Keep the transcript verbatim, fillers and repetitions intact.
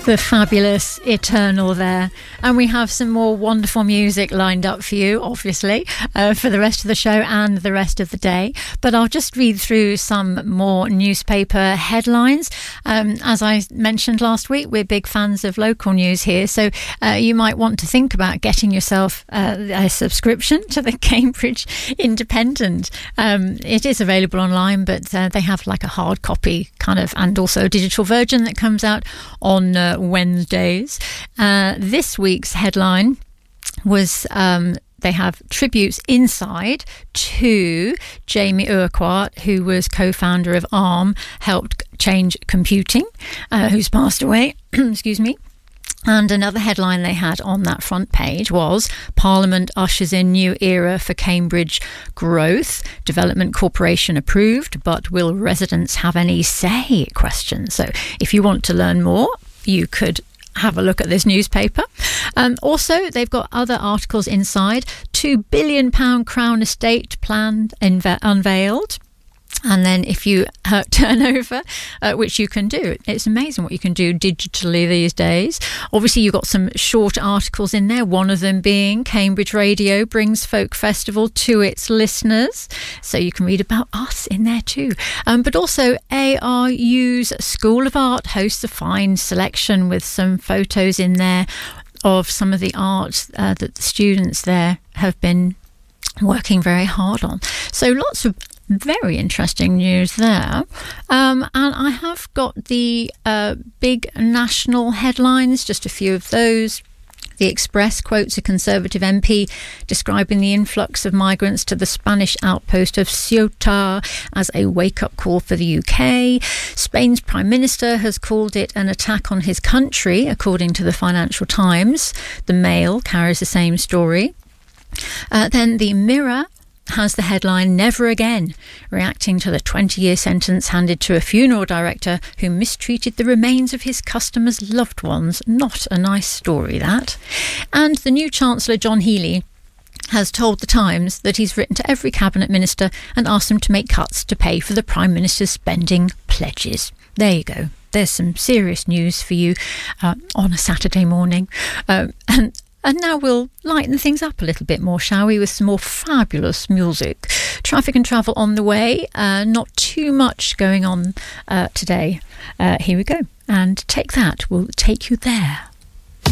The fabulous Eternal there. And we have some more wonderful music lined up for you, obviously, uh, for the rest of the show and the rest of the day. But I'll just read through some more newspaper headlines. Um, as I mentioned last week, we're big fans of local news here, so uh, you might want to think about getting yourself uh, a subscription to the Cambridge Independent. Um, it is available online, but uh, they have like a hard copy kind of, and also a digital version that comes out on uh, Wednesdays. Uh, this week's headline was um, they have tributes inside to Jamie Urquhart, who was co-founder of ARM, helped change computing, uh, who's passed away. Excuse me. And another headline they had on that front page was Parliament ushers in new era for Cambridge growth. Development Corporation approved, but will residents have any say? Question. So if you want to learn more, you could have a look at this newspaper. Um, also, they've got other articles inside. Two billion pound Crown estate plan inv- unveiled. And then if you uh, turn over, uh, which you can do, it's amazing what you can do digitally these days. Obviously, you've got some short articles in there, one of them being Cambridge Radio brings Folk Festival to its listeners. So you can read about us in there too. Um, but also A R U's School of Art hosts a fine selection with some photos in there of some of the art uh, that the students there have been working very hard on. So lots of very interesting news there. Um, and I have got the uh, big national headlines, just a few of those. The Express quotes a Conservative M P describing the influx of migrants to the Spanish outpost of Ceuta as a wake-up call for the U K. Spain's Prime Minister has called it an attack on his country, according to the Financial Times. The Mail carries the same story. Uh, then the Mirror has the headline Never Again, reacting to the twenty-year sentence handed to a funeral director who mistreated the remains of his customers' loved ones. Not a nice story, that. And the new Chancellor, John Healey, has told the Times that he's written to every cabinet minister and asked them to make cuts to pay for the Prime Minister's spending pledges. There you go. There's some serious news for you uh, on a Saturday morning. Uh, and And now we'll lighten things up a little bit more, shall we, with some more fabulous music. Traffic and travel on the way. Uh, not too much going on uh, today. Uh, here we go. And Take That will take you there.